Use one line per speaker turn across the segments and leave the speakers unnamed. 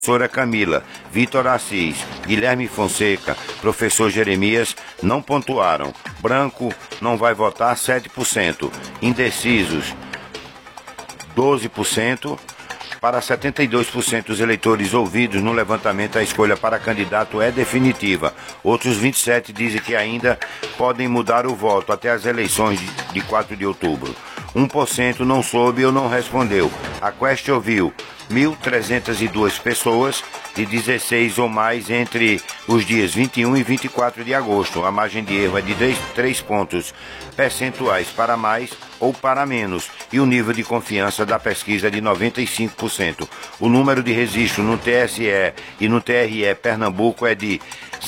Professora Camila, Vitor Assis, Guilherme Fonseca, professor Jeremias não pontuaram. Branco não vai votar 7%. Indecisos 12%. Para 72% dos eleitores ouvidos no levantamento, a escolha para candidato é definitiva. Outros 27% dizem que ainda podem mudar o voto até as eleições de 4 de outubro. 1% não soube ou não respondeu. A Quest ouviu 1.302 pessoas de 16 ou mais entre os dias 21 e 24 de agosto. A margem de erro é de 3 pontos percentuais para mais ou para menos, e o nível de confiança da pesquisa é de 95%. O número de registro no TSE e no TRE Pernambuco é de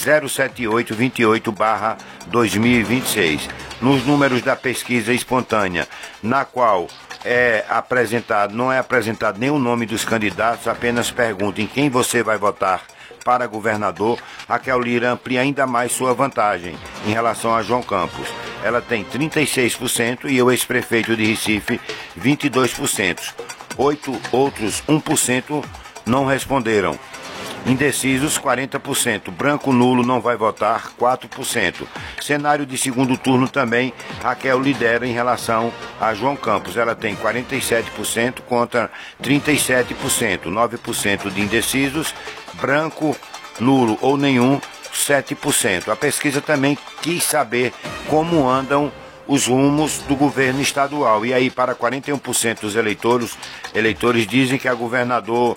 07828/2026. Nos números da pesquisa espontânea, na qual não é apresentado nem o nome dos candidatos, apenas pergunta em quem você vai votar para governador, Raquel Lira amplia ainda mais sua vantagem em relação a João Campos. Ela tem 36% e o ex-prefeito de Recife 22%. 8 outros 1% não responderam. Indecisos 40%. Branco nulo não vai votar 4%. Cenário de segundo turno também, Raquel lidera em relação a João Campos. Ela tem 47% contra 37%. 9% de indecisos. Branco, nulo ou nenhum, 7%. A pesquisa também quis saber como andam os rumos do governo estadual. E aí, para 41% dos eleitores dizem que o governador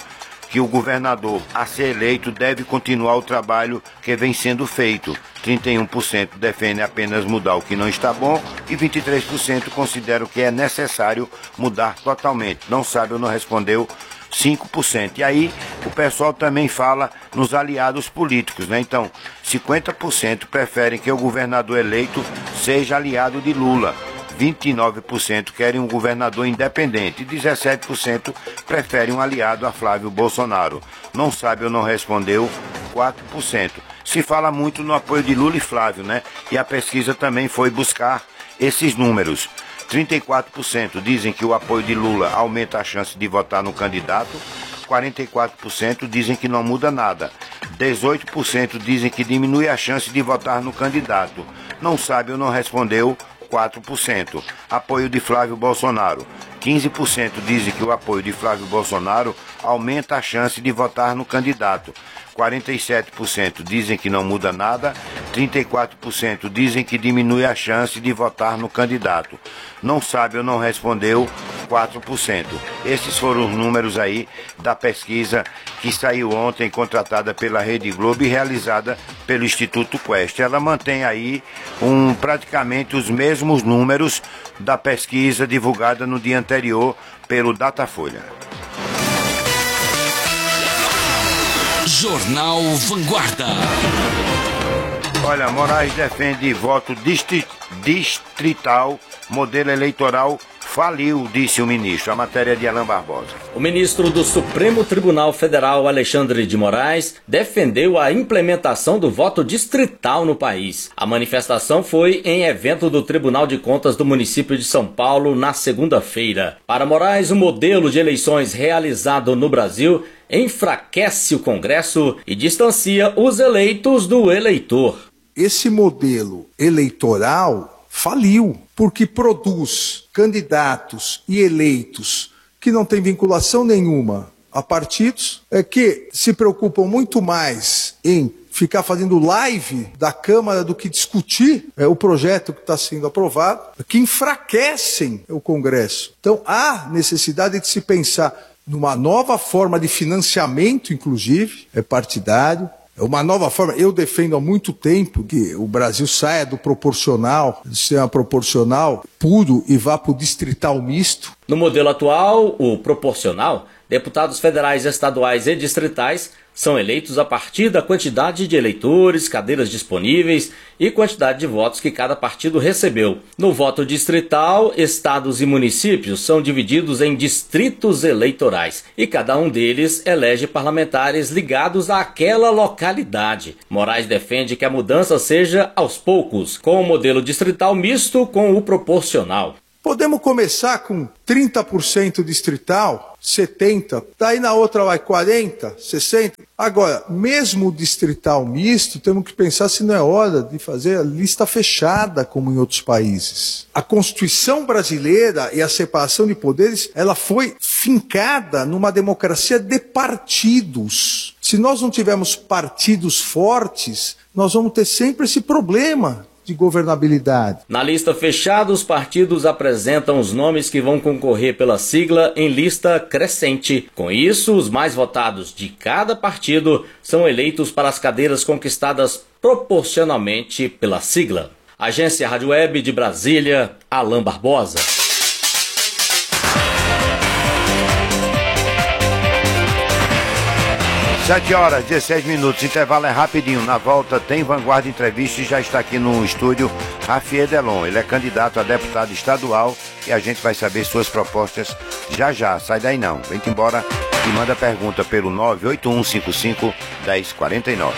a ser eleito deve continuar o trabalho que vem sendo feito. 31% defende apenas mudar o que não está bom e 23% consideram que é necessário mudar totalmente. Não sabe ou não respondeu 5%. E aí o pessoal também fala nos aliados políticos, né? Então, 50% preferem que o governador eleito seja aliado de Lula. 29% querem um governador independente e 17% preferem um aliado a Flávio Bolsonaro. Não sabe ou não respondeu 4%. Se fala muito no apoio de Lula e Flávio, né? E a pesquisa também foi buscar esses números. 34% dizem que o apoio de Lula aumenta a chance de votar no candidato. 44% dizem que não muda nada. 18% dizem que diminui a chance de votar no candidato. Não sabe ou não respondeu 4%. Apoio de Flávio Bolsonaro. 15% dizem que o apoio de Flávio Bolsonaro aumenta a chance de votar no candidato. 47% dizem que não muda nada. 34% dizem que diminui a chance de votar no candidato. Não sabe ou não respondeu 4%. Esses foram os números aí da pesquisa que saiu ontem, contratada pela Rede Globo e realizada pelo Instituto Quest. Ela mantém aí praticamente os mesmos números da pesquisa divulgada no dia anterior pelo Datafolha.
Jornal Vanguarda.
Olha, Moraes defende voto distrital, modelo eleitoral faliu, disse o ministro. A matéria é de Alain Barbosa.
O ministro do Supremo Tribunal Federal, Alexandre de Moraes, defendeu a implementação do voto distrital no país. A manifestação foi em evento do Tribunal de Contas do município de São Paulo na segunda-feira. Para Moraes, o modelo de eleições realizado no Brasil enfraquece o Congresso e distancia os eleitos do eleitor.
Esse modelo eleitoral faliu, porque produz candidatos e eleitos que não têm vinculação nenhuma a partidos, que se preocupam muito mais em ficar fazendo live da Câmara do que discutir o projeto que está sendo aprovado, que enfraquecem o Congresso. Então há necessidade de se pensar numa nova forma de financiamento, inclusive, partidário. É uma nova forma. Eu defendo há muito tempo que o Brasil saia do proporcional, do sistema proporcional puro e vá para o distrital misto.
No modelo atual, o proporcional, deputados federais, estaduais e distritais são eleitos a partir da quantidade de eleitores, cadeiras disponíveis e quantidade de votos que cada partido recebeu. No voto distrital, estados e municípios são divididos em distritos eleitorais e cada um deles elege parlamentares ligados àquela localidade. Moraes defende que a mudança seja aos poucos, com o modelo distrital misto com o proporcional.
Podemos começar com 30% distrital, 70%, daí na outra vai 40%, 60%. Agora, mesmo o distrital misto, temos que pensar se não é hora de fazer a lista fechada, como em outros países. A Constituição brasileira e a separação de poderes, ela foi fincada numa democracia de partidos. Se nós não tivermos partidos fortes, nós vamos ter sempre esse problema de governabilidade.
Na lista fechada, os partidos apresentam os nomes que vão concorrer pela sigla em lista crescente. Com isso, os mais votados de cada partido são eleitos para as cadeiras conquistadas proporcionalmente pela sigla. Agência Rádio Web de Brasília, Alain Barbosa.
7h16, intervalo é rapidinho. Na volta tem Vanguarda Entrevista e já está aqui no estúdio Rafier Delon. Ele é candidato a deputado estadual e a gente vai saber suas propostas já. Sai daí não, vem-te embora e manda pergunta pelo 981551049.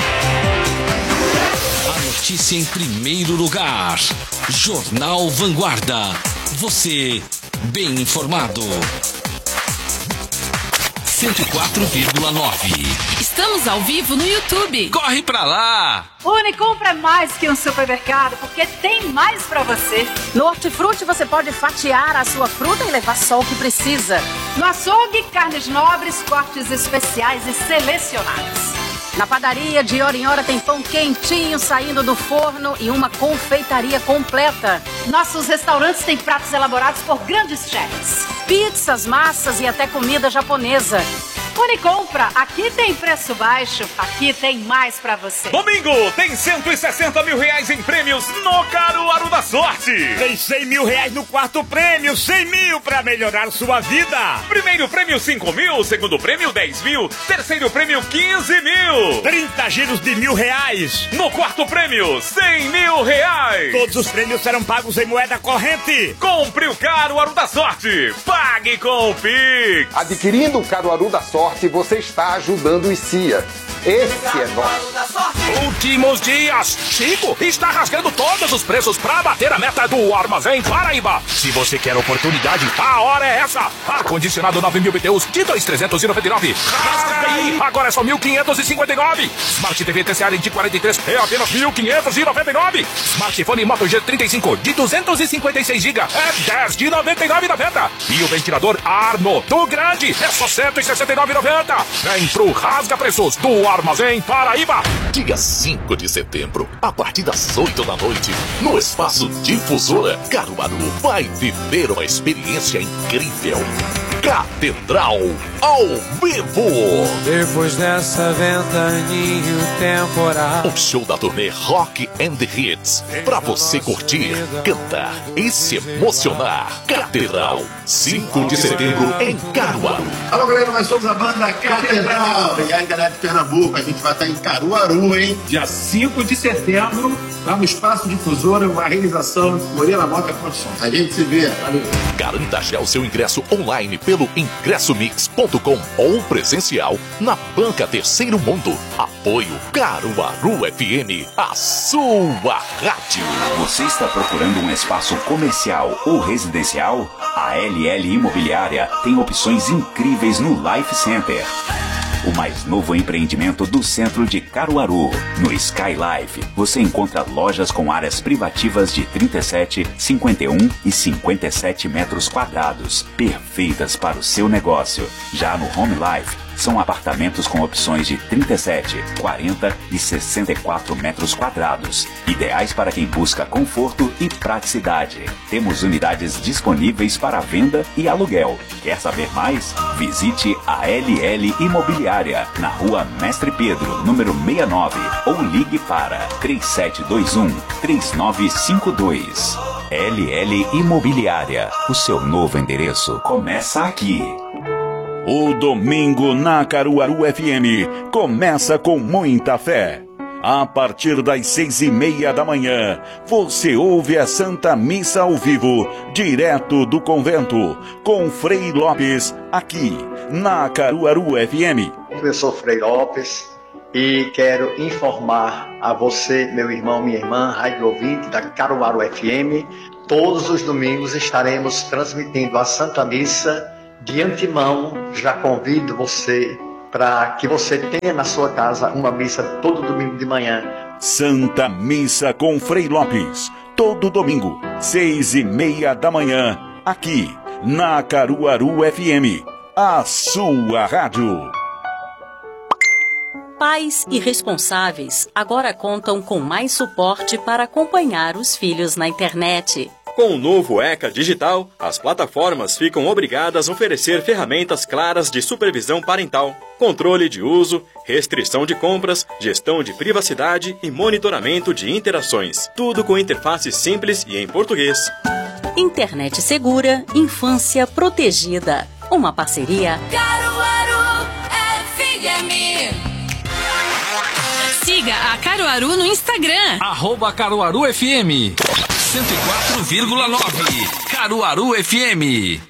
A notícia em primeiro lugar. Jornal Vanguarda. Você bem informado. 104,9.
Estamos ao vivo no YouTube.
Corre pra lá!
Unicompra é mais que um supermercado, porque tem mais pra você.
No Hortifruti você pode fatiar a sua fruta e levar só o que precisa.
No açougue, carnes nobres, cortes especiais e selecionados.
Na padaria, de hora em hora tem pão quentinho saindo do forno e uma confeitaria completa.
Nossos restaurantes têm pratos elaborados por grandes chefs.
Pizzas, massas e até comida japonesa.
Unicompra, aqui tem preço baixo, aqui tem mais pra você.
Domingo tem 160 mil reais em prêmios no Caruaru da Sorte. Tem 100 mil reais no quarto prêmio, 100 mil pra melhorar sua vida. Primeiro prêmio 5 mil, segundo prêmio 10 mil, terceiro prêmio 15 mil. 30 giros de R$1.000. No quarto prêmio 100 mil reais. Todos os prêmios serão pagos em moeda corrente. Compre o Caruaru da Sorte, pague com o Pix.
Adquirindo o Caruaru da Sorte, você está ajudando o ICIA. Esse é nosso.
Últimos dias. Chico está rasgando todos os preços para bater a meta do Armazém Paraíba. Se você quer oportunidade, a hora é essa. Ar-condicionado 9.000 BTUs de 2.399. Rasga aí. Agora é só 1.559. Smart TV TCL de 43 é apenas 1.599. Smartphone Moto G35 de 256 GB é 10 de 99,90. E o ventilador Arno do Grande é só 169,90. Vem pro Rasga Preços do Armazém Paraíba.
Dia 5 de setembro, a partir das 8 da noite, no Espaço Difusora, Caruaru vai viver uma experiência incrível. Catedral ao vivo.
Depois dessa ventaninho temporal,
um show da turnê Rock and Hits, pra você curtir, cantar e se emocionar. Catedral, 5 de setembro em Caruaru.
Alô galera, nós somos a banda Catedral. E aí galera de Pernambuco, a gente vai estar em Caruaru, hein? Dia 5 de setembro, lá no Espaço Difusora, uma realização Moreira Mota Produções. A gente se vê, valeu.
Garanta já o seu ingresso online pelo ingressomix.com ou presencial na Banca Terceiro Mundo. Apoio Caruaru FM, a sua rádio.
Você está procurando um espaço comercial ou residencial? A LL Imobiliária tem opções incríveis no Life Center, o mais novo empreendimento do centro de Caruaru. No Sky Life, você encontra lojas com áreas privativas de 37, 51 e 57 metros quadrados, perfeitas para o seu negócio. Já no Home Life, são apartamentos com opções de 37, 40 e 64 metros quadrados, ideais para quem busca conforto e praticidade. Temos unidades disponíveis para venda e aluguel. Quer saber mais? Visite a LL Imobiliária, na Rua Mestre Pedro, número 69, ou ligue para 3721-3952. LL Imobiliária, o seu novo endereço começa aqui.
O domingo na Caruaru FM começa com muita fé. A partir das 6:30 da manhã, você ouve a Santa Missa ao vivo, direto do convento, com Frei Lopes, aqui na Caruaru FM.
Eu sou Frei Lopes, e quero informar a você, meu irmão, minha irmã, rádio ouvinte da Caruaru FM, todos os domingos estaremos transmitindo a Santa Missa. De antemão, já convido você para que você tenha na sua casa uma missa todo domingo de manhã.
Santa Missa com Frei Lopes, todo domingo, 6:30 da manhã, aqui na Caruaru FM, a sua rádio.
Pais e responsáveis agora contam com mais suporte para acompanhar os filhos na internet.
Com o novo ECA Digital, as plataformas ficam obrigadas a oferecer ferramentas claras de supervisão parental, controle de uso, restrição de compras, gestão de privacidade e monitoramento de interações. Tudo com interface simples e em português.
Internet segura, infância protegida. Uma parceria
Caruaru FM. Siga a Caruaru no Instagram.
@CaruaruFM 104,9. Caruaru FM.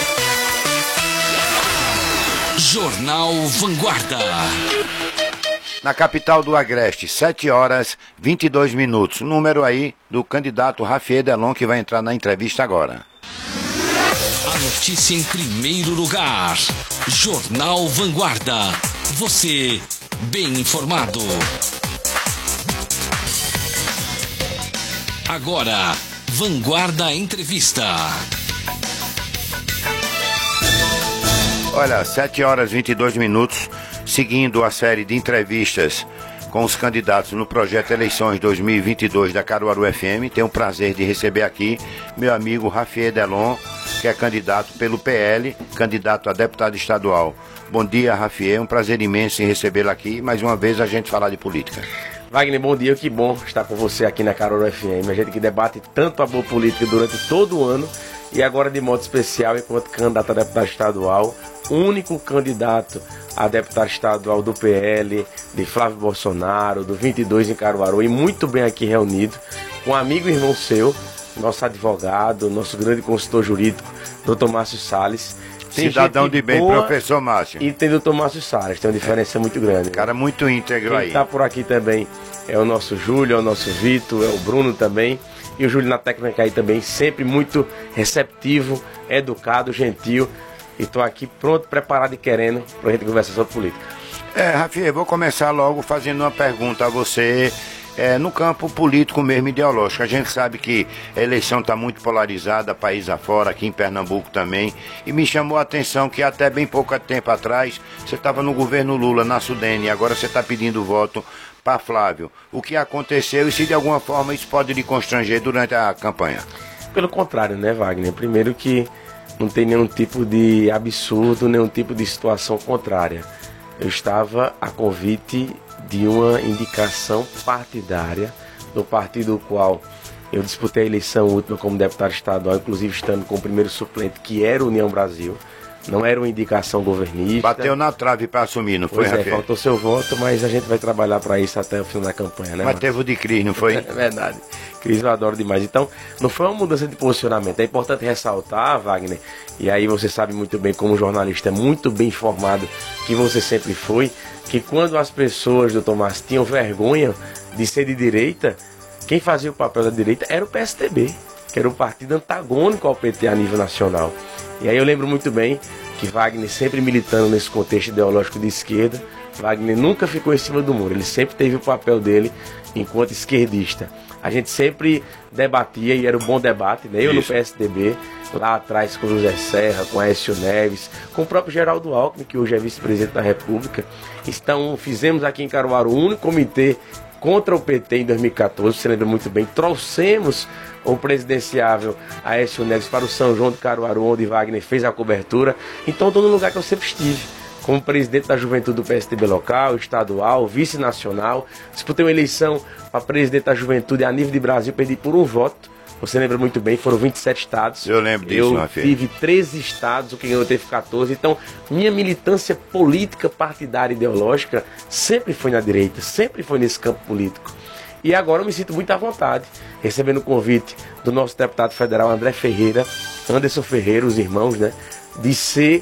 Jornal Vanguarda.
Na capital do Agreste, 7h22. Número aí do candidato Rafier Delon, que vai entrar na entrevista agora.
A notícia em primeiro lugar. Jornal Vanguarda. Você bem informado. Agora, Vanguarda Entrevista.
Olha, 7h22, seguindo a série de entrevistas com os candidatos no projeto Eleições 2022 da Caruaru FM, tenho o prazer de receber aqui meu amigo Rafier Delon, que é candidato pelo PL, candidato a deputado estadual. Bom dia, Rafier, um prazer imenso em recebê-lo aqui, mais uma vez a gente falar de política.
Wagner, bom dia, que bom estar com você aqui na Caruaru FM, a gente que debate tanto a boa política durante todo o ano e agora de modo especial enquanto candidato a deputado estadual, único candidato a deputado estadual do PL, de Flávio Bolsonaro, do 22 em Caruaru, e muito bem aqui reunido com um amigo e irmão seu, nosso advogado, nosso grande consultor jurídico, Dr. Márcio Salles.
Cidadão de bem, professor Márcio.
E tem Dr. Márcio Salles, tem uma diferença muito grande.
Cara muito íntegro aí.
Quem está por aqui também é o nosso Júlio, é o nosso Vitor, é o Bruno também. E o Júlio na técnica aí também, sempre muito receptivo, educado, gentil. E estou aqui pronto, preparado e querendo para a gente conversar sobre política.
Rafier, vou começar logo fazendo uma pergunta a você. No campo político mesmo, ideológico, a gente sabe que a eleição está muito polarizada, país afora, aqui em Pernambuco também, e me chamou a atenção que até bem pouco tempo atrás você estava no governo Lula, na Sudene, e agora você está pedindo voto para Flávio. O que aconteceu e se de alguma forma isso pode lhe constranger durante a campanha?
Pelo contrário, né, Wagner? Primeiro que não tem nenhum tipo de absurdo, nenhum tipo de situação contrária. Eu estava a convite de uma indicação partidária do partido do qual eu disputei a eleição última como deputado estadual, inclusive estando com o primeiro suplente, que era a União Brasil. Não era uma indicação governista.
Bateu na trave para assumir, não foi, Rafael?
Faltou seu voto, mas a gente vai trabalhar para isso até o final da campanha, né?
Mas teve o de Cris, não foi?
É verdade. Cris eu adoro demais. Então, não foi uma mudança de posicionamento. É importante ressaltar, Wagner, e aí você sabe muito bem, como jornalista muito bem informado, que você sempre foi, que quando as pessoas do Tomás tinham vergonha de ser de direita, quem fazia o papel da direita era o PSDB, que era um partido antagônico ao PT a nível nacional. E aí eu lembro muito bem que Wagner, sempre militando nesse contexto ideológico de esquerda, Wagner nunca ficou em cima do muro, ele sempre teve o papel dele enquanto esquerdista. A gente sempre debatia, e era um bom debate, né? Eu no PSDB, lá atrás com o José Serra, com Aécio Neves, com o próprio Geraldo Alckmin, que hoje é vice-presidente da República. Então, fizemos aqui em Caruaru o único comitê contra o PT em 2014, você lembra muito bem, trouxemos o presidenciável Aécio Neves para o São João de Caruaru, onde Wagner fez a cobertura. Então estou no lugar que eu sempre estive, como presidente da juventude do PSDB local, estadual, vice-nacional. Disputei uma eleição para presidente da juventude a nível de Brasil, perdi por um voto. Você lembra muito bem, foram 27 estados.
Eu lembro disso,
Eu tive 13 estados, o que ganhou teve 14. Então, minha militância política, partidária, ideológica, sempre foi na direita, sempre foi nesse campo político. E agora eu me sinto muito à vontade, recebendo o convite do nosso deputado federal André Ferreira, Anderson Ferreira, os irmãos, né, de ser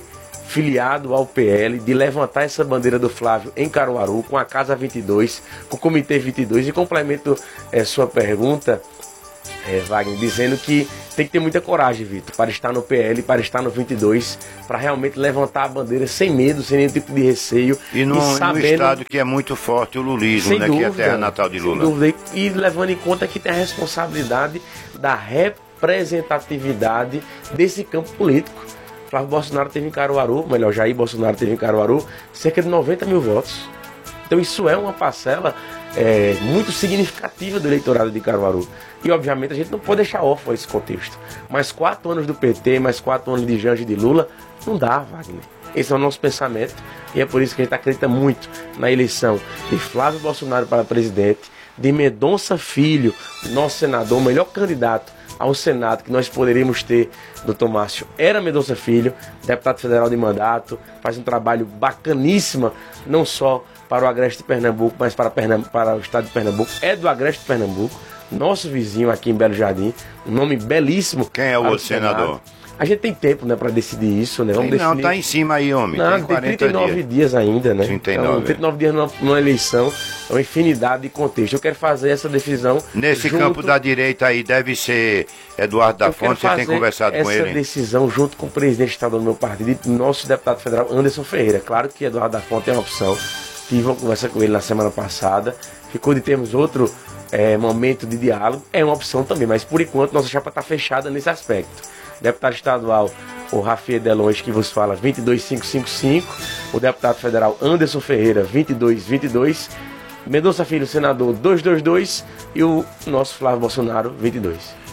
filiado ao PL, de levantar essa bandeira do Flávio em Caruaru, com a Casa 22, com o Comitê 22, e complemento sua pergunta, Wagner, dizendo que tem que ter muita coragem, Vitor, para estar no PL, para estar no 22, para realmente levantar a bandeira sem medo, sem nenhum tipo de receio.
E no estado que é muito forte o lulismo, né, dúvida, que é a terra natal de Lula.
Sem dúvida, e levando em conta que tem a responsabilidade da representatividade desse campo político. Flávio Bolsonaro teve em Caruaru, melhor, Jair Bolsonaro teve em Caruaru, cerca de 90 mil votos. Então isso é uma parcela muito significativa do eleitorado de Caruaru. E obviamente a gente não pode deixar órfão esse contexto. Mais 4 anos do PT, mais 4 anos de Janja e de Lula, não dá, Wagner. Esse é o nosso pensamento e é por isso que a gente acredita muito na eleição de Flávio Bolsonaro para presidente, de Mendonça Filho, nosso senador, o melhor candidato ao Senado que nós poderíamos ter, doutor Márcio, era Mendonça Filho, deputado federal de mandato, faz um trabalho bacaníssimo, não só para o Agreste de Pernambuco, mas para o estado de Pernambuco, é do Agreste de Pernambuco, nosso vizinho aqui em Belo Jardim, um nome belíssimo.
Quem é o outro senador?
A gente tem tempo, né, para decidir isso, né?
Vamos definir... Não, tá em cima aí, homem.
Não, tem 39 dias ainda, né?
39.
Então, 39 dias numa eleição, é uma infinidade de contexto. Eu quero fazer essa decisão.
Nesse campo da direita aí deve ser Eduardo da Fonte, você tem conversado com ele?
Essa decisão junto com o presidente estadual do meu partido e nosso deputado federal Anderson Ferreira. Claro que Eduardo da Fonte é uma opção. Tive uma conversa com ele na semana passada. Ficou de termos outro momento de diálogo. É uma opção também, mas por enquanto nossa chapa está fechada nesse aspecto. Deputado estadual, o Rafael Delonge, que vos fala, 22555. O deputado federal Anderson Ferreira, 2222. Mendonça Filho, senador, 222. E o nosso Flávio Bolsonaro, 22.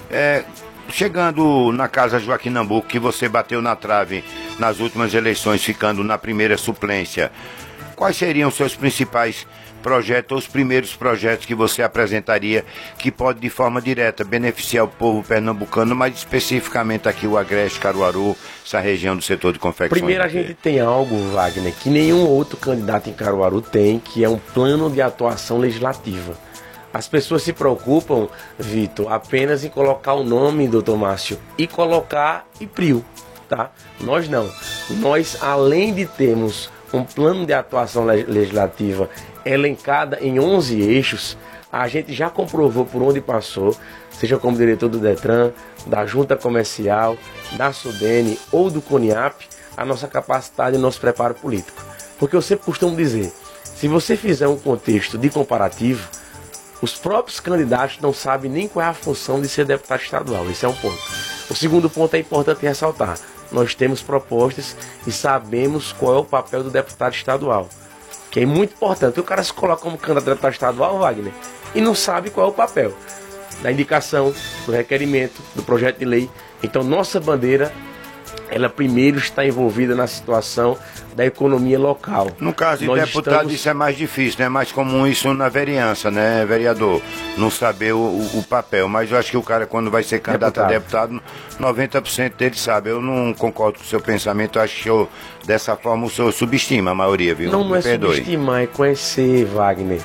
Chegando na Casa Joaquim Nabuco, que você bateu na trave nas últimas eleições, ficando na primeira suplência, quais seriam os seus principais projetos, os primeiros projetos que você apresentaria que pode de forma direta beneficiar o povo pernambucano, mas especificamente aqui o Agreste, Caruaru, essa região do setor de confecções?
Primeiro a gente tem algo, Wagner, que nenhum outro candidato em Caruaru tem, que é um plano de atuação legislativa. As pessoas se preocupam, Vitor, apenas em colocar o nome, doutor Márcio, e colocar IPRIU, tá? Nós não. Nós, além de termos um plano de atuação legislativa elencada em 11 eixos, a gente já comprovou por onde passou, seja como diretor do Detran, da Junta Comercial, da Sudene ou do CONIAP, a nossa capacidade e nosso preparo político. Porque eu sempre costumo dizer, se você fizer um contexto de comparativo, os próprios candidatos não sabem nem qual é a função de ser deputado estadual. Esse é um ponto. O segundo ponto é importante ressaltar. Nós temos propostas e sabemos qual é o papel do deputado estadual, que é muito importante. O cara se coloca como candidato a deputado estadual, Wagner, e não sabe qual é o papel da indicação, do requerimento, do projeto de lei. Então nossa bandeira, ela primeiro está envolvida na situação da economia local.
No caso de deputado isso é mais difícil, né? É mais comum isso na vereança, né, vereador? Não saber o papel, mas eu acho que o cara quando vai ser candidato a deputado, 90% dele sabe. Eu não concordo com o seu pensamento, eu acho que dessa forma o senhor subestima a maioria, viu?
Não é subestimar, é conhecer, Wagner,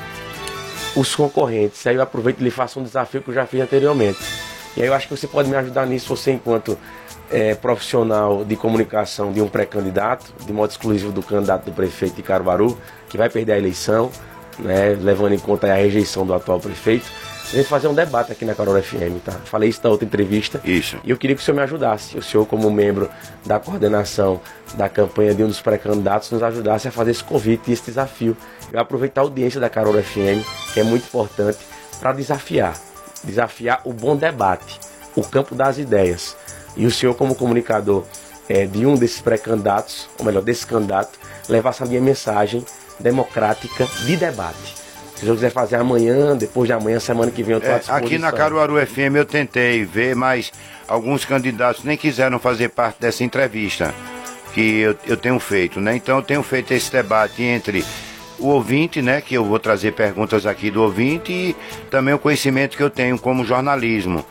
os concorrentes. Aí eu aproveito e lhe faço um desafio que eu já fiz anteriormente. E aí eu acho que você pode me ajudar nisso, você enquanto profissional de comunicação de um pré-candidato, de modo exclusivo do candidato do prefeito de Caruaru, que vai perder a eleição, né, levando em conta a rejeição do atual prefeito. A gente fazer um debate aqui na Caruaru FM, tá? Falei isso na outra entrevista.
Isso.
E eu queria que o senhor me ajudasse, o senhor como membro da coordenação da campanha de um dos pré-candidatos, nos ajudasse a fazer esse convite e esse desafio. Eu aproveitar a audiência da Caruaru FM, que é muito importante, para desafiar o bom debate, o campo das ideias. E o senhor como comunicador de um desses pré-candidatos, ou melhor, desse candidato, levar essa minha mensagem democrática de debate. Se o senhor quiser fazer amanhã, depois de amanhã, semana que vem, eu estou à disposição.
Aqui na Caruaru FM eu tentei ver, mas alguns candidatos nem quiseram fazer parte dessa entrevista que eu tenho feito, né? Então eu tenho feito esse debate entre o ouvinte, né, que eu vou trazer perguntas aqui do ouvinte, e também o conhecimento que eu tenho como jornalismo.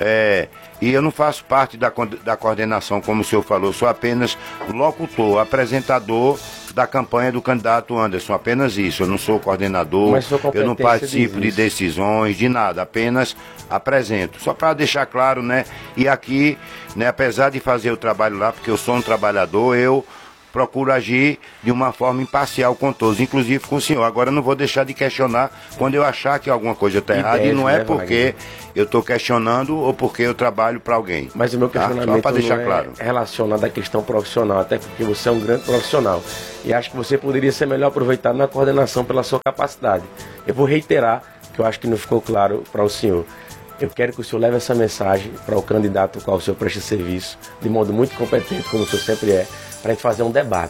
E eu não faço parte da coordenação, como o senhor falou, sou apenas locutor, apresentador da campanha do candidato Anderson, apenas isso. Eu não sou coordenador, eu não participo de decisões, de nada, apenas apresento. Só para deixar claro, né, e aqui, né, apesar de fazer o trabalho lá, porque eu sou um trabalhador, eu procuro agir de uma forma imparcial com todos, inclusive com o senhor. Agora eu não vou deixar de questionar quando eu achar que alguma coisa está errada, e não é porque eu estou questionando ou porque eu trabalho para alguém.
Mas o meu questionamento
só para deixar
não
claro.
É relacionado à questão profissional, até porque você é um grande profissional. E acho que você poderia ser melhor aproveitado na coordenação pela sua capacidade. Eu vou reiterar, que eu acho que não ficou claro para o senhor. Eu quero que o senhor leve essa mensagem para o candidato ao qual o senhor presta serviço, de modo muito competente, como o senhor sempre é, para a gente fazer um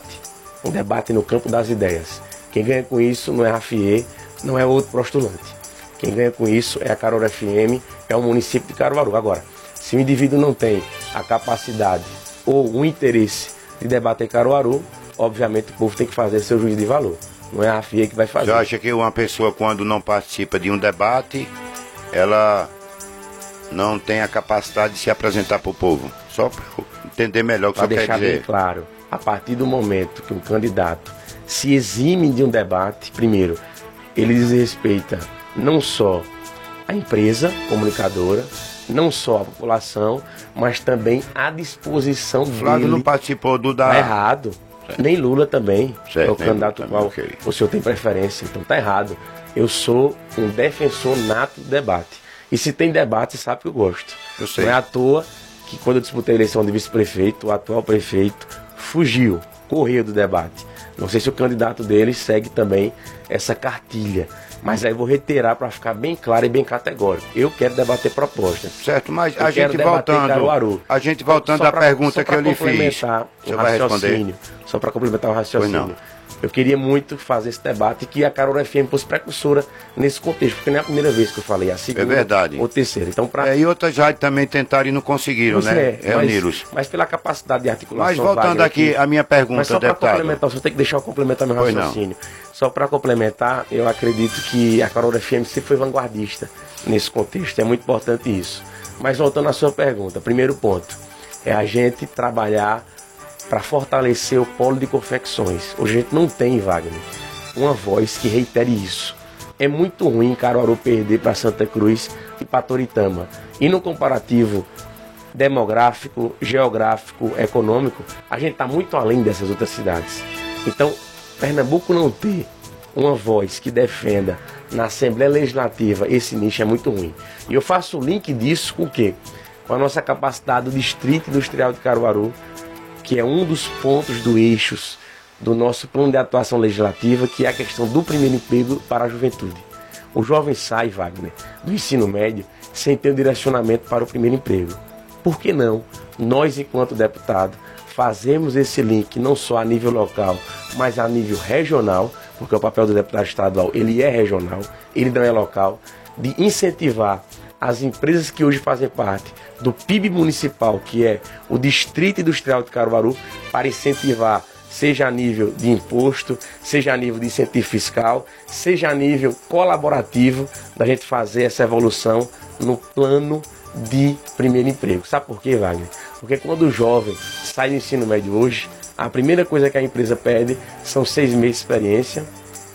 debate no campo das ideias. Quem ganha com isso não é a Rafier, não é outro postulante. Quem ganha com isso é a Caruaru FM, é o município de Caruaru. Agora, se o indivíduo não tem a capacidade ou o interesse de debater Caruaru, obviamente o povo tem que fazer seu juízo de valor. Não é a Rafier que vai fazer.
Você acha que uma pessoa, quando não participa de um debate, ela não tem a capacidade de se apresentar para o povo? Só para entender melhor o que você quer dizer.
Para deixar bem claro, a partir do momento que um candidato se exime de um debate, primeiro, ele desrespeita não só a empresa comunicadora, não só a população, mas também a disposição dele.
Flávio não participou do da...
Tá errado. Certo. Nem Lula também.
Certo,
é o candidato qual o senhor tem preferência, então tá errado. Eu sou um defensor nato do debate. E se tem debate, sabe que eu gosto.
Eu sei.
Não é à toa que quando eu disputei a eleição de vice-prefeito, o atual prefeito fugiu, correu do debate. Não sei se o candidato dele segue também essa cartilha. Mas aí eu vou reiterar para ficar bem claro e bem categórico. Eu quero debater propostas.
Certo, mas a gente voltando à pergunta que eu lhe fiz.
Você vai responder? Só para complementar o raciocínio. Eu queria muito fazer esse debate, que a Caruaru FM fosse precursora nesse contexto, porque não é a primeira vez que eu falei, a segunda ou terceira. Então,
e outras já também tentaram e não conseguiram, né?
Mas pela capacidade de articulação.
Mas voltando aqui a minha pergunta,
mas só para complementar, você tem que deixar eu complementar meu raciocínio. Só para complementar, eu acredito que a Caruaru FM sempre foi vanguardista nesse contexto, é muito importante isso. Mas voltando à sua pergunta, primeiro ponto, é a gente trabalhar para fortalecer o polo de confecções. Hoje a gente não tem, Wagner, uma voz que reitere isso. É muito ruim Caruaru perder para Santa Cruz e para Toritama. E no comparativo demográfico, geográfico, econômico, a gente está muito além dessas outras cidades. Então, Pernambuco não ter uma voz que defenda na Assembleia Legislativa esse nicho é muito ruim. E eu faço o link disso com o quê? Com a nossa capacidade do Distrito Industrial de Caruaru, que é um dos pontos do eixos do nosso plano de atuação legislativa, que é a questão do primeiro emprego para a juventude. O jovem sai, Wagner, do ensino médio sem ter um direcionamento para o primeiro emprego. Por que não? Nós, enquanto deputado, fazemos esse link não só a nível local, mas a nível regional, porque o papel do deputado estadual ele é regional, ele não é local, de incentivar as empresas que hoje fazem parte do PIB municipal, que é o Distrito Industrial de Caruaru, para incentivar, seja a nível de imposto, seja a nível de incentivo fiscal, seja a nível colaborativo, da gente fazer essa evolução no plano de primeiro emprego. Sabe por quê, Wagner? Porque quando o jovem sai do ensino médio hoje, a primeira coisa que a empresa pede são 6 meses de experiência,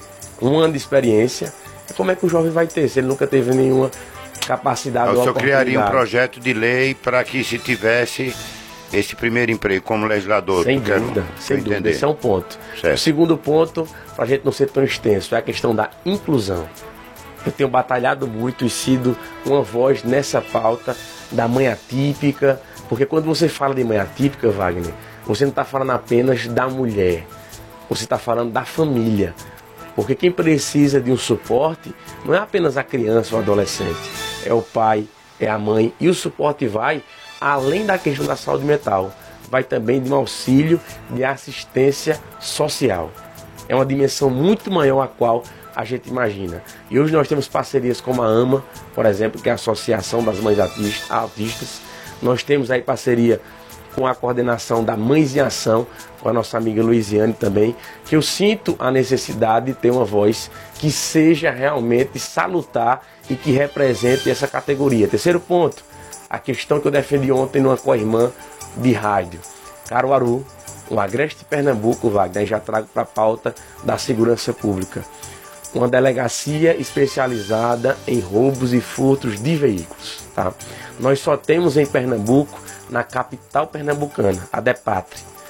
1 ano de experiência. E como é que o jovem vai ter, se ele nunca teve nenhuma capacidade ou oportunidade?
Eu criaria um projeto de lei para que se tivesse esse primeiro emprego como legislador.
Sem dúvida, sem dúvida. Esse é um ponto.
Certo.
O segundo ponto, para a gente não ser tão extenso, é a questão da inclusão. Eu tenho batalhado muito e sido uma voz nessa pauta da mãe atípica, porque quando você fala de mãe atípica, Wagner, você não está falando apenas da mulher, você está falando da família. Porque quem precisa de um suporte não é apenas a criança ou o adolescente, é o pai, é a mãe, e o suporte vai além da questão da saúde mental, vai também de um auxílio de assistência social. É uma dimensão muito maior a qual a gente imagina. E hoje nós temos parcerias como a AMA, por exemplo, que é a Associação das Mães Autistas. Nós temos aí parceria com a coordenação da Mães em Ação, com a nossa amiga Luiziane também, que eu sinto a necessidade de ter uma voz que seja realmente salutar e que represente essa categoria. Terceiro ponto, a questão que eu defendi ontem numa co-irmã de rádio. Caruaru, o Agreste Pernambuco, Wagner, já trago para a pauta da segurança pública. Uma delegacia especializada em roubos e furtos de veículos. Tá? Nós só temos em Pernambuco, na capital pernambucana, a DEPATRE,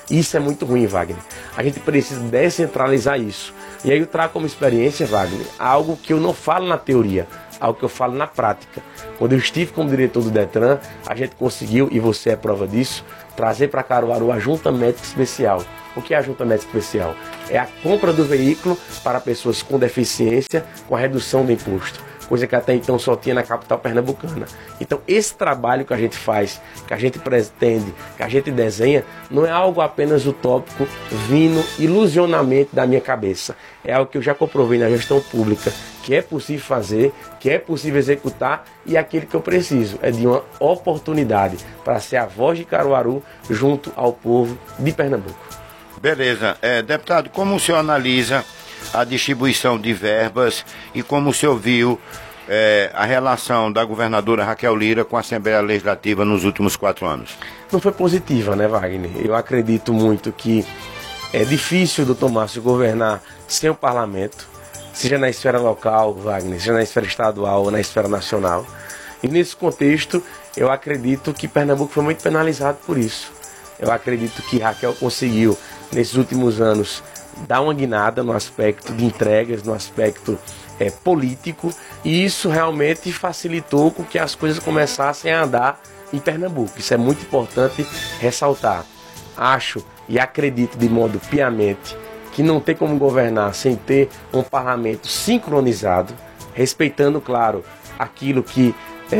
Isso é muito ruim, Wagner. A gente precisa descentralizar isso. E aí eu trago como experiência, Wagner, algo que eu não falo na teoria, algo que eu falo na prática. Quando eu estive como diretor do Detran, a gente conseguiu, e você é prova disso, trazer para Caruaru a Junta Médica Especial. O que é a Junta Médica Especial? É a compra do veículo para pessoas com deficiência, com a redução do imposto. Coisa que até então só tinha na capital pernambucana. Então esse trabalho que a gente faz, que a gente pretende, que a gente desenha, não é algo apenas utópico, vindo ilusionamente da minha cabeça. É algo que eu já comprovei na gestão pública, que é possível fazer, que é possível executar, e aquilo que eu preciso é de uma oportunidade para ser a voz de Caruaru junto ao povo de Pernambuco.
Beleza. Deputado, como o senhor analisa a distribuição de verbas e como o senhor viu a relação da governadora Raquel Lira com a Assembleia Legislativa nos últimos 4 anos?
Não foi positiva, né, Wagner? Eu acredito muito que é difícil, doutor Márcio, governar sem o parlamento, seja na esfera local, Wagner, seja na esfera estadual ou na esfera nacional. E nesse contexto, eu acredito que Pernambuco foi muito penalizado por isso. Eu acredito que Raquel conseguiu, nesses últimos anos, dar uma guinada no aspecto de entregas, no aspecto político, e isso realmente facilitou com que as coisas começassem a andar em Pernambuco. Isso é muito importante ressaltar. Acho e acredito de modo piamente que não tem como governar sem ter um parlamento sincronizado, respeitando, claro, aquilo que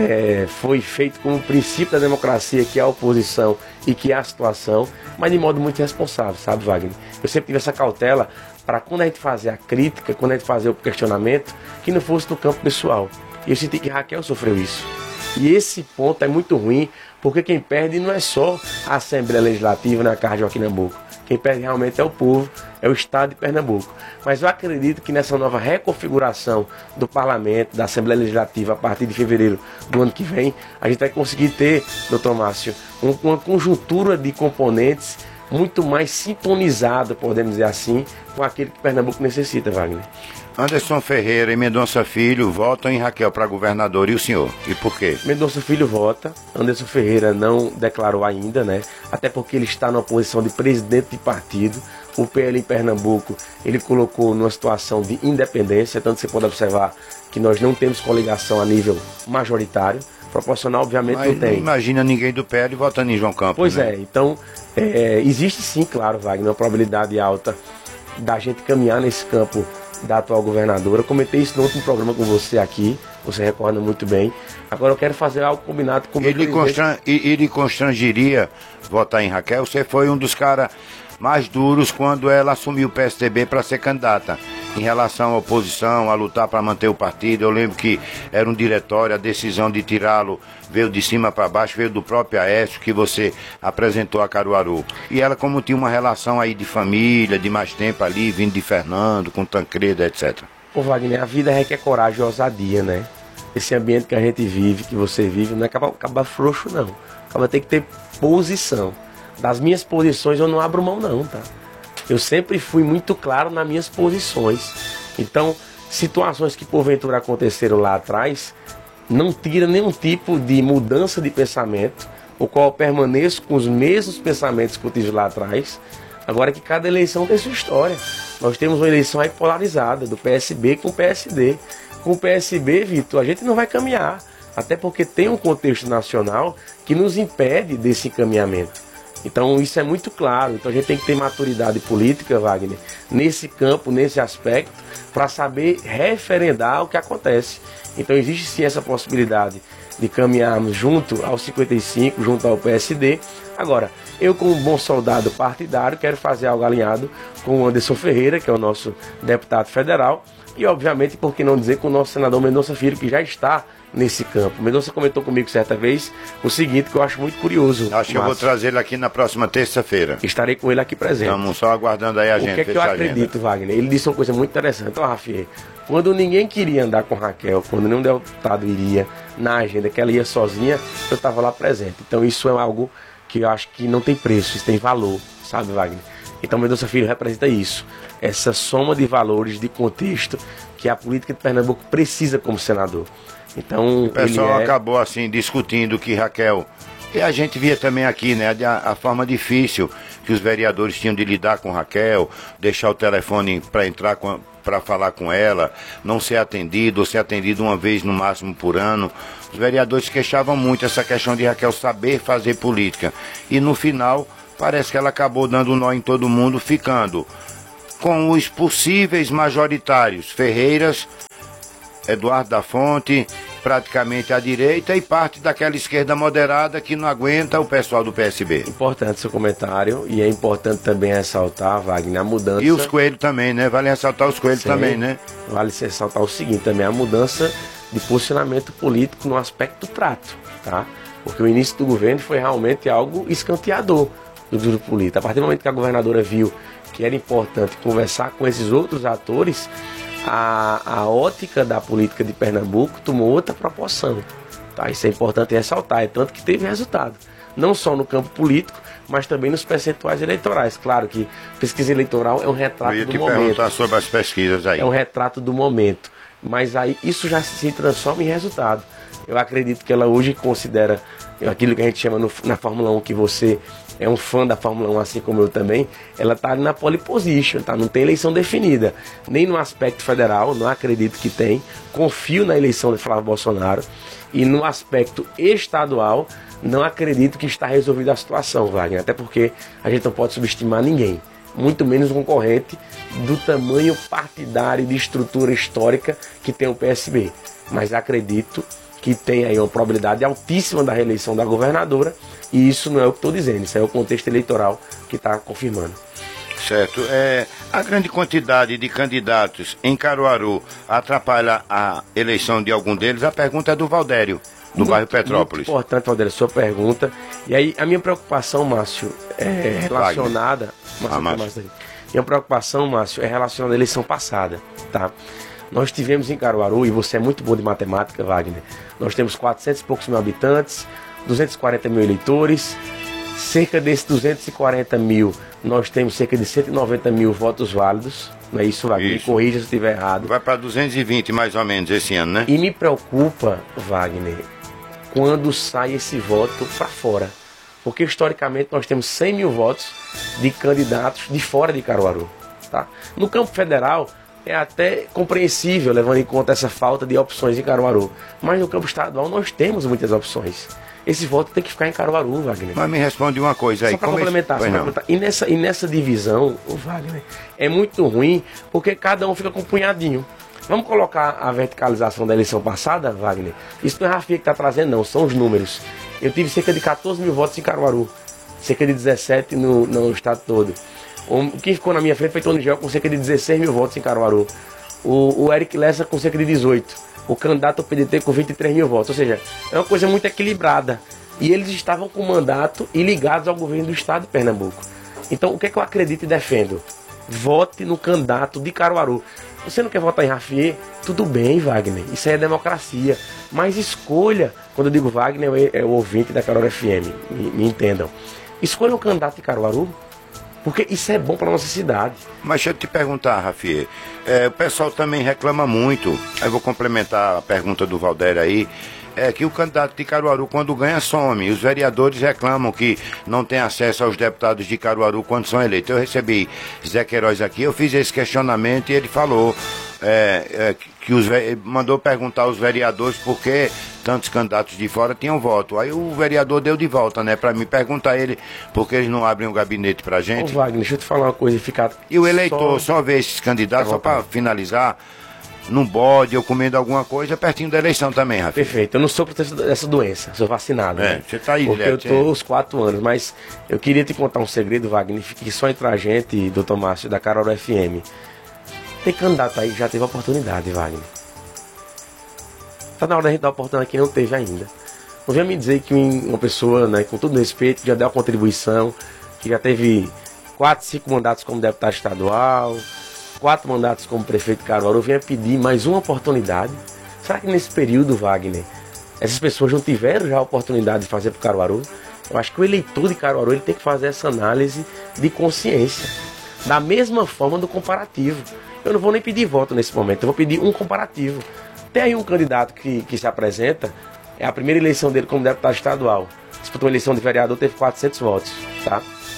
foi feito como princípio da democracia, que é a oposição e que é a situação, mas de modo muito responsável, sabe, Wagner? Eu sempre tive essa cautela para quando a gente fazer a crítica, quando a gente fazer o questionamento, que não fosse no campo pessoal. E eu senti que Raquel sofreu isso. E esse ponto é muito ruim, porque quem perde não é só a Assembleia Legislativa na Casa de Joaquim Nabuco. Quem perde realmente é o povo, é o Estado de Pernambuco. Mas eu acredito que nessa nova reconfiguração do Parlamento, da Assembleia Legislativa, a partir de fevereiro do ano que vem, a gente vai conseguir ter, doutor Márcio, uma conjuntura de componentes muito mais sintonizada, podemos dizer assim, com aquilo que Pernambuco necessita, Wagner.
Anderson Ferreira e Mendonça Filho votam em Raquel para governador, e o senhor? E por quê?
Mendonça Filho vota, Anderson Ferreira não declarou ainda, né? Até porque ele está numa posição de presidente de partido. O PL em Pernambuco, ele colocou numa situação de independência, tanto você pode observar que nós não temos coligação a nível majoritário, proporcional obviamente
mas
não tem.
Não imagina ninguém do PL votando em João Campos,
Pois
né?
então existe sim, claro, Wagner, uma probabilidade alta da gente caminhar nesse campo da atual governadora. Eu comentei isso no último programa com você aqui, você recorda muito bem. Agora eu quero fazer algo combinado com o
Ele constrangeria votar em Raquel? Você foi um dos caras mais duros quando ela assumiu o PSDB para ser candidata. Em relação à oposição, a lutar para manter o partido, eu lembro que era um diretório, a decisão de tirá-lo veio de cima para baixo, veio do próprio Aécio, que você apresentou a Caruaru. E ela, como tinha uma relação aí de família, de mais tempo ali, vindo de Fernando, com Tancredo, etc.
Ô Wagner, a vida requer coragem e ousadia, né? Esse ambiente que a gente vive, que você vive, não é acabar frouxo, não. Acaba ter que ter posição. Das minhas posições eu não abro mão, não, tá? Eu sempre fui muito claro nas minhas posições. Então, situações que porventura aconteceram lá atrás não tira nenhum tipo de mudança de pensamento, o qual eu permaneço com os mesmos pensamentos que eu tive lá atrás. Agora que cada eleição tem sua história. Nós temos uma eleição aí polarizada, do PSB com o PSD. Com o PSB, Vitor, a gente não vai caminhar, até porque tem um contexto nacional que nos impede desse encaminhamento. Então isso é muito claro. Então a gente tem que ter maturidade política, Wagner, nesse campo, nesse aspecto, para saber referendar o que acontece. Então existe sim essa possibilidade de caminharmos junto ao 55, junto ao PSD. Agora, eu como bom soldado partidário quero fazer algo alinhado com o Anderson Ferreira, que é o nosso deputado federal, e obviamente, por que não dizer, com o nosso senador Mendonça Filho, que já está nesse campo. Mendonça comentou comigo certa vez o seguinte, que eu acho muito curioso.
Acho que eu vou trazer ele aqui na próxima terça-feira.
Estarei com ele aqui presente.
Estamos só aguardando aí a gente.
O que é que eu acredito, Wagner? Ele disse uma coisa muito interessante. Ó, Rafael, quando ninguém queria andar com Raquel, quando nenhum deputado iria na agenda, que ela ia sozinha, eu estava lá presente. Então isso é algo que eu acho que não tem preço, isso tem valor, sabe, Wagner? Então Mendonça Filho representa isso, essa soma de valores, de contexto, que a política de Pernambuco precisa como senador. Então,
o pessoal acabou assim discutindo que Raquel, e a gente via também aqui, né, a forma difícil que os vereadores tinham de lidar com Raquel, deixar o telefone para entrar para falar com ela, não ser atendido, ou ser atendido uma vez no máximo por ano. Os vereadores queixavam muito essa questão de Raquel saber fazer política. E no final, parece que ela acabou dando nó em todo mundo, ficando com os possíveis majoritários, Ferreiras, Eduardo da Fonte, praticamente à direita, e parte daquela esquerda moderada que não aguenta o pessoal do PSB.
Importante seu comentário, e é importante também ressaltar, Wagner, a mudança...
E os Coelhos também, né? Vale ressaltar os Coelhos também, né?
Vale ressaltar o seguinte também, a mudança de posicionamento político no aspecto prático, tá? Porque o início do governo foi realmente algo escanteador do grupo político. A partir do momento que a governadora viu que era importante conversar com esses outros atores, a ótica da política de Pernambuco tomou outra proporção. Tá? Isso é importante ressaltar, é tanto que teve resultado. Não só no campo político, mas também nos percentuais eleitorais. Claro que pesquisa eleitoral é um retrato do momento. Eu ia te perguntar
sobre as pesquisas aí.
É um retrato do momento. Mas aí isso já se transforma em resultado. Eu acredito que ela hoje considera aquilo que a gente chama na Fórmula 1, que você é um fã da Fórmula 1, assim como eu também, ela está na pole position, tá? Não tem eleição definida, nem no aspecto federal, não acredito que tem, confio na eleição de Flávio Bolsonaro, e no aspecto estadual, não acredito que está resolvida a situação, Wagner, até porque a gente não pode subestimar ninguém, muito menos um concorrente do tamanho partidário de estrutura histórica que tem o PSB, mas acredito que tem aí uma probabilidade altíssima da reeleição da governadora, e isso não é o que estou dizendo, isso é o contexto eleitoral que está confirmando.
Certo. A grande quantidade de candidatos em Caruaru atrapalha a eleição de algum deles? A pergunta é do Valdério, do bairro Petrópolis.
Muito importante, Valdério, sua pergunta. E aí, a minha preocupação, Márcio, é relacionada... Minha preocupação, Márcio, é relacionada à eleição passada, tá? Nós tivemos em Caruaru, e você é muito bom de matemática, Wagner, nós temos 400 e poucos mil habitantes, 240 mil eleitores, cerca desses 240 mil, nós temos cerca de 190 mil votos válidos, não é isso, Wagner? Me corrija se eu estiver errado.
Vai para 220 mais ou menos esse ano, né?
E me preocupa, Wagner, quando sai esse voto para fora, porque historicamente nós temos 100 mil votos de candidatos de fora de Caruaru, tá? No campo federal, é até compreensível, levando em conta essa falta de opções em Caruaru. Mas no campo estadual nós temos muitas opções. Esse voto tem que ficar em Caruaru, Wagner.
Mas me responde uma coisa aí.
Só para complementar. E nessa divisão, Wagner, é muito ruim, porque cada um fica com um punhadinho. Vamos colocar a verticalização da eleição passada, Wagner? Isso não é a Rafia que está trazendo, não. São os números. Eu tive cerca de 14 mil votos em Caruaru. Cerca de 17 no estado todo. Quem ficou na minha frente foi Tony Gel com cerca de 16 mil votos em Caruaru. O Eric Lessa com cerca de 18. O candidato ao PDT com 23 mil votos. Ou seja, é uma coisa muito equilibrada. E eles estavam com mandato e ligados ao governo do estado de Pernambuco. Então, o que é que eu acredito e defendo? Vote no candidato de Caruaru. Você não quer votar em Rafier? Tudo bem, Wagner. Isso aí é democracia. Mas escolha. Quando eu digo Wagner, é o ouvinte da Caruaru FM. Me entendam. Escolha um candidato de Caruaru. Porque isso é bom para nossa cidade.
Mas deixa eu te perguntar, Rafier. O pessoal também reclama muito. Eu vou complementar a pergunta do Valdério aí. É que o candidato de Caruaru, quando ganha, some. Os vereadores reclamam que não tem acesso aos deputados de Caruaru quando são eleitos. Eu recebi Zé Queiroz aqui, eu fiz esse questionamento e ele falou que mandou perguntar aos vereadores por que tantos candidatos de fora tinham voto. Aí o vereador deu de volta, né, para me perguntar ele por que eles não abrem um gabinete pra gente.
Ô Wagner, deixa eu te falar uma coisa e ficar...
E o eleitor só vê esses candidatos, só para finalizar, num bode ou comendo alguma coisa pertinho da eleição também, Rafa.
Perfeito, eu não sou protetor dessa doença, sou vacinado. Né?
Você tá aí,
porque eu tô aos 4 anos, mas eu queria te contar um segredo, Wagner, que só entre a gente, doutor Márcio, da Caruaru FM. Tem candidato aí que já teve oportunidade, Wagner. Tá na hora da gente dar oportunidade que não teve ainda. Não venha me dizer que uma pessoa, né, com todo respeito, que já deu uma contribuição, que já teve 4, 5 mandatos como deputado estadual, 4 mandatos como prefeito de Caruaru, venha pedir mais uma oportunidade. Será que nesse período, Wagner, essas pessoas não tiveram já a oportunidade de fazer para o Caruaru? Eu acho que o eleitor de Caruaru ele tem que fazer essa análise de consciência. Da mesma forma do comparativo. Eu não vou nem pedir voto nesse momento, eu vou pedir um comparativo. Tem aí um candidato que se apresenta, é a primeira eleição dele como deputado estadual. Disputou a eleição de vereador, teve 400 votos, tá?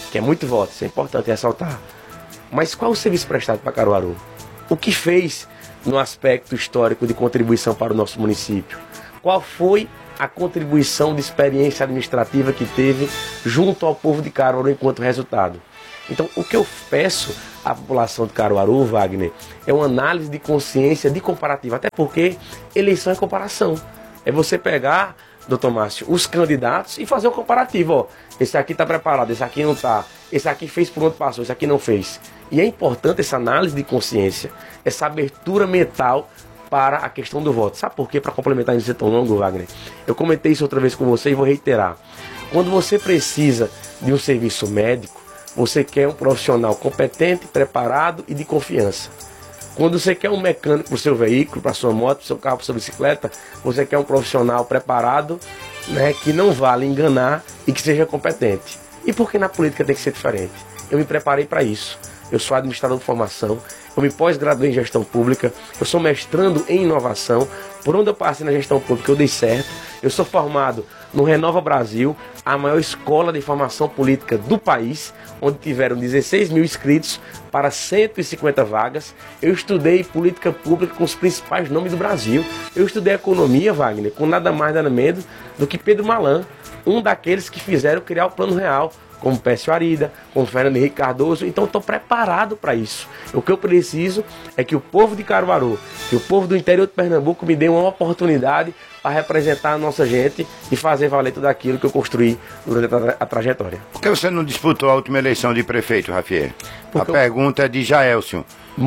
que é muito voto, isso é importante ressaltar. Mas qual o serviço prestado para Caruaru? O que fez no aspecto histórico de contribuição para o nosso município? Qual foi a contribuição de experiência administrativa que teve junto ao povo de Caruaru enquanto resultado? Então, o que eu peço à população de Caruaru, Wagner, é uma análise de consciência de comparativo, até porque eleição é comparação. É você pegar, doutor Márcio, os candidatos e fazer um comparativo. Ó, esse aqui está preparado, esse aqui não está, esse aqui fez por onde passou, esse aqui não fez. E é importante essa análise de consciência, essa abertura mental para a questão do voto. Sabe por quê? Para complementar isso tão longo, Wagner. Eu comentei isso outra vez com você e vou reiterar. Quando você precisa de um serviço médico, você quer um profissional competente, preparado e de confiança. Quando você quer um mecânico para o seu veículo, para a sua moto, para o seu carro, para a sua bicicleta, você quer um profissional preparado, né, que não vá lhe enganar e que seja competente. E por que na política tem que ser diferente? Eu me preparei para isso. Eu sou administrador de formação, eu me pós-graduei em gestão pública, eu sou mestrando em inovação. Por onde eu passei na gestão pública eu dei certo. Eu sou formado no Renova Brasil, a maior escola de formação política do país, onde tiveram 16 mil inscritos para 150 vagas. Eu estudei política pública com os principais nomes do Brasil. Eu estudei economia, Wagner, com nada mais nada menos do que Pedro Malan, um daqueles que fizeram criar o Plano Real, como Pécio Arida, como Fernando Henrique Cardoso. Então estou preparado para isso. O que eu preciso é que o povo de Caruaru, que o povo do interior de Pernambuco me dê uma oportunidade para representar a nossa gente e fazer valer tudo aquilo que eu construí durante a trajetória.
Por que você não disputou a última eleição de prefeito, Rafiel? A pergunta é de Jaelson,